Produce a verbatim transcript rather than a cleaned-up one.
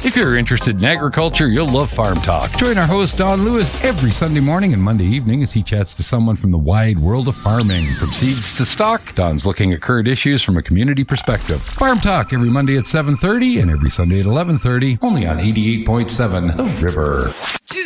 If you're interested in agriculture, you'll love Farm Talk. Join our host, Don Lewis, every Sunday morning and Monday evening as he chats to someone from the wide world of farming. From seeds to stock, Don's looking at current issues from a community perspective. Farm Talk every Monday at seven thirty and every Sunday at eleven thirty, only on eighty-eight point seven The River.